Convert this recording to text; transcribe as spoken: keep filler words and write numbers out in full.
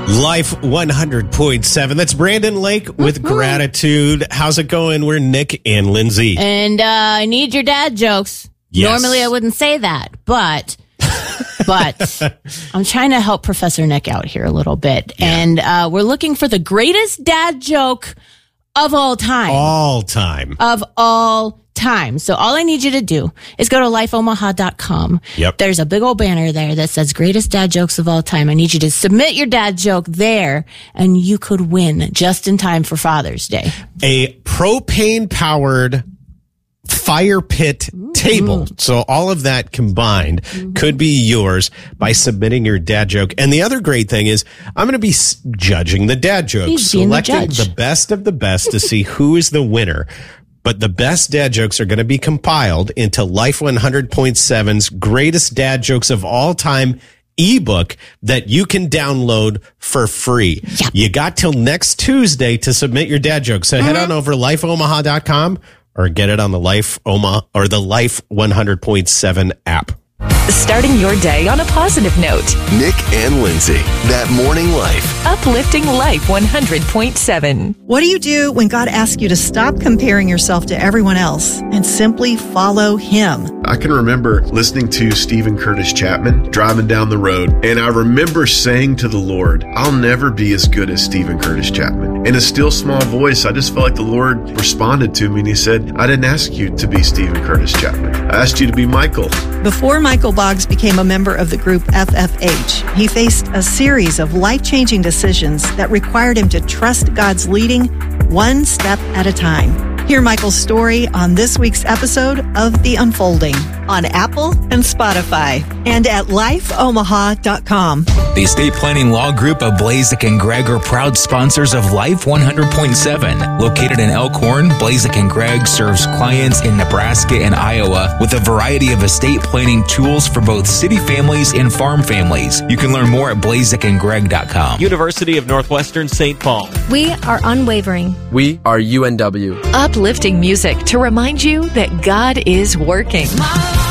Life one hundred point seven. That's Brandon Lake with mm-hmm. Gratitude. How's it going? We're Nick and Lindsay. And uh, I need your dad jokes. Yes. Normally I wouldn't say that, but but I'm trying to help Professor Nick out here a little bit. Yeah. And uh, we're looking for the greatest dad joke of all time. All time. Of all time. So all I need you to do is go to life omaha dot com. Yep. There's a big old banner there that says greatest dad jokes of all time. I need you to submit your dad joke there and you could win just in time for Father's Day. A propane powered fire pit Ooh. table. So all of that combined mm-hmm. could be yours by submitting your dad joke. And the other great thing is I'm going to be s- judging the dad jokes, He's selecting the, the best of the best to see who is the winner. But the best dad jokes are going to be compiled into Life one hundred point seven's greatest dad jokes of all time ebook that you can download for free. Yep. You got till next Tuesday to submit your dad jokes. So mm-hmm. head on over to life omaha dot com or get it on the Life Omaha or the Life one hundred point seven app. Starting your day on a positive note. Nick and Lindsay, That Morning Life. Uplifting Life one hundred point seven. What do you do when God asks you to stop comparing yourself to everyone else and simply follow Him? I can remember listening to Stephen Curtis Chapman driving down the road, and I remember saying to the Lord, I'll never be as good as Stephen Curtis Chapman. In a still small voice, I just felt like the Lord responded to me, and He said, I didn't ask you to be Stephen Curtis Chapman. I asked you to be Michael. Before Michael Boggs became a member of the group F F H, he faced a series of life-changing decisions that required him to trust God's leading one step at a time. Hear Michael's story on this week's episode of The Unfolding on Apple and Spotify and at life omaha dot com. The estate planning law group of Blazek and Gregg are proud sponsors of Life one hundred point seven. Located in Elkhorn, Blazek and Gregg serves clients in Nebraska and Iowa with a variety of estate planning tools for both city families and farm families. You can learn more at blazek and gregg dot com. University of Northwestern Saint Paul. We are unwavering. We are U N W. Uplifting music to remind you that God is working.